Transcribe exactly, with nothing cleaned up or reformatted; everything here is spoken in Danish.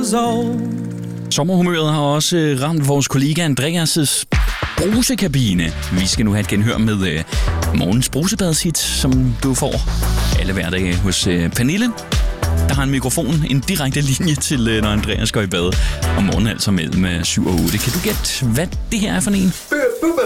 years old. Sommerhumøret har også ramt vores kollega Andreas' brusekabine. Vi skal nu have et genhør med øh, morgens brusebadshit, som du får alle hverdage hos øh, Pernille. Der har en mikrofon, en direkte linje til, øh, når Andreas går i bad. Om morgenen altså mellem syv og otte. Kan du gætte, hvad det her er for en?